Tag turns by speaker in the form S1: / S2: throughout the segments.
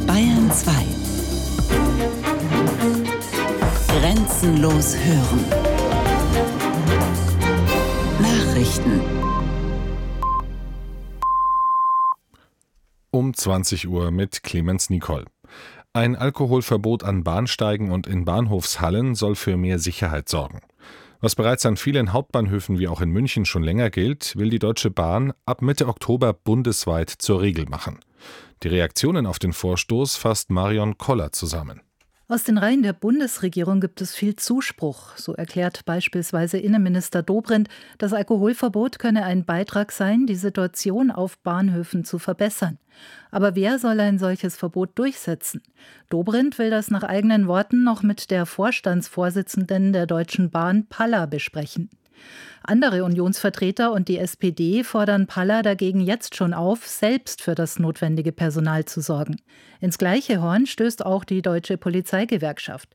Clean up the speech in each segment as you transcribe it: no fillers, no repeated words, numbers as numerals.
S1: Bayern 2. Grenzenlos hören. Nachrichten.
S2: Um 20 Uhr mit Clemens Nicol. Ein Alkoholverbot an Bahnsteigen und in Bahnhofshallen soll für mehr Sicherheit sorgen. Was bereits an vielen Hauptbahnhöfen wie auch in München schon länger gilt, will die Deutsche Bahn ab Mitte Oktober bundesweit zur Regel machen. Die Reaktionen auf den Vorstoß fasst Marion Koller zusammen.
S3: Aus den Reihen der Bundesregierung gibt es viel Zuspruch. So erklärt beispielsweise Innenminister Dobrindt, das Alkoholverbot könne ein Beitrag sein, die Situation auf Bahnhöfen zu verbessern. Aber wer soll ein solches Verbot durchsetzen? Dobrindt will das nach eigenen Worten noch mit der Vorstandsvorsitzenden der Deutschen Bahn, Palla, besprechen. Andere Unionsvertreter und die SPD fordern Palla dagegen jetzt schon auf, selbst für das notwendige Personal zu sorgen. Ins gleiche Horn stößt auch die Deutsche Polizeigewerkschaft.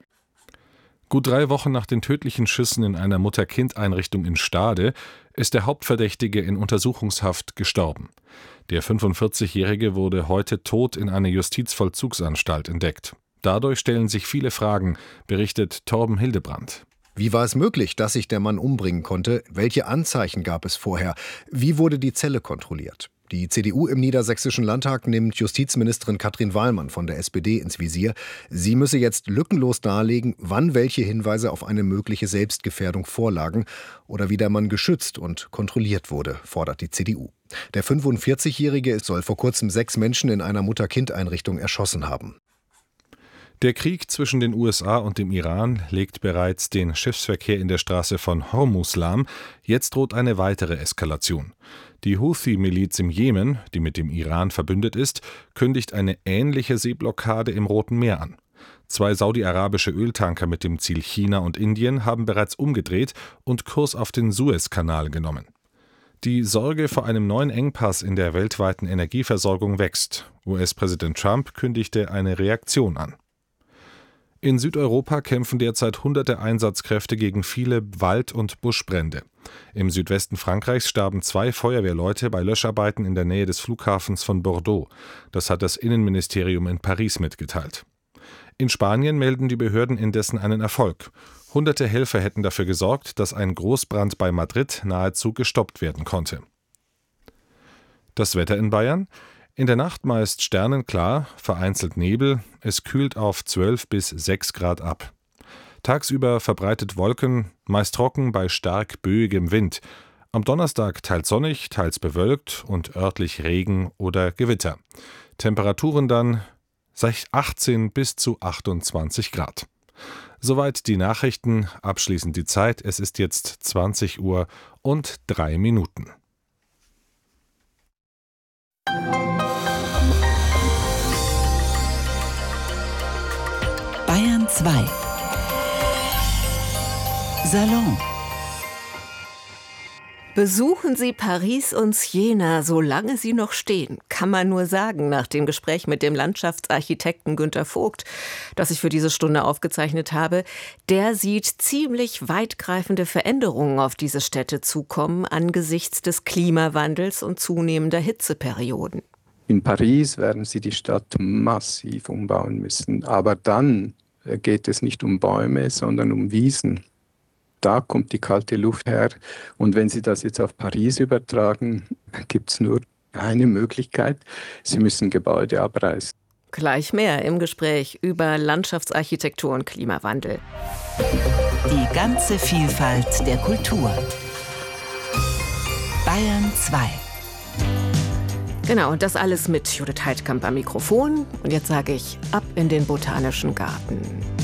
S2: Gut 3 Wochen nach den tödlichen Schüssen in einer Mutter-Kind-Einrichtung in Stade ist der Hauptverdächtige in Untersuchungshaft gestorben. Der 45-Jährige wurde heute tot in einer Justizvollzugsanstalt entdeckt. Dadurch stellen sich viele Fragen, berichtet Torben Hildebrandt.
S4: Wie war es möglich, dass sich der Mann umbringen konnte? Welche Anzeichen gab es vorher? Wie wurde die Zelle kontrolliert? Die CDU im Niedersächsischen Landtag nimmt Justizministerin Katrin Wallmann von der SPD ins Visier. Sie müsse jetzt lückenlos darlegen, wann welche Hinweise auf eine mögliche Selbstgefährdung vorlagen oder wie der Mann geschützt und kontrolliert wurde, fordert die CDU. Der 45-Jährige soll vor kurzem 6 Menschen in einer Mutter-Kind-Einrichtung erschossen haben.
S2: Der Krieg zwischen den USA und dem Iran legt bereits den Schiffsverkehr in der Straße von Hormuz lahm. Jetzt droht eine weitere Eskalation. Die Houthi-Miliz im Jemen, die mit dem Iran verbündet ist, kündigt eine ähnliche Seeblockade im Roten Meer an. 2 saudi-arabische Öltanker mit dem Ziel China und Indien haben bereits umgedreht und Kurs auf den Suezkanal genommen. Die Sorge vor einem neuen Engpass in der weltweiten Energieversorgung wächst. US-Präsident Trump kündigte eine Reaktion an. In Südeuropa kämpfen derzeit hunderte Einsatzkräfte gegen viele Wald- und Buschbrände. Im Südwesten Frankreichs starben 2 Feuerwehrleute bei Löscharbeiten in der Nähe des Flughafens von Bordeaux. Das hat das Innenministerium in Paris mitgeteilt. In Spanien melden die Behörden indessen einen Erfolg. Hunderte Helfer hätten dafür gesorgt, dass ein Großbrand bei Madrid nahezu gestoppt werden konnte. Das Wetter in Bayern? In der Nacht meist sternenklar, vereinzelt Nebel, es kühlt auf 12 bis 6 Grad ab. Tagsüber verbreitet Wolken, meist trocken bei stark böigem Wind. Am Donnerstag teils sonnig, teils bewölkt und örtlich Regen oder Gewitter. Temperaturen dann 18 bis zu 28 Grad. Soweit die Nachrichten, abschließend die Zeit. Es ist jetzt 20 Uhr und 3 Minuten.
S1: Bayern 2. Salon.
S5: Besuchen Sie Paris und Siena, solange sie noch stehen, kann man nur sagen, nach dem Gespräch mit dem Landschaftsarchitekten Günter Vogt, das ich für diese Stunde aufgezeichnet habe. Der sieht ziemlich weitgreifende Veränderungen auf diese Städte zukommen angesichts des Klimawandels und zunehmender Hitzeperioden.
S6: In Paris werden sie die Stadt massiv umbauen müssen, aber dann geht es nicht um Bäume, sondern um Wiesen. Da kommt die kalte Luft her. Und wenn Sie das jetzt auf Paris übertragen, gibt es nur eine Möglichkeit. Sie müssen Gebäude abreißen.
S5: Gleich mehr im Gespräch über Landschaftsarchitektur und Klimawandel.
S1: Die ganze Vielfalt der Kultur. Bayern 2.
S5: Genau, und das alles mit Judith Heidkamp am Mikrofon. Und jetzt sage ich, ab in den Botanischen Garten.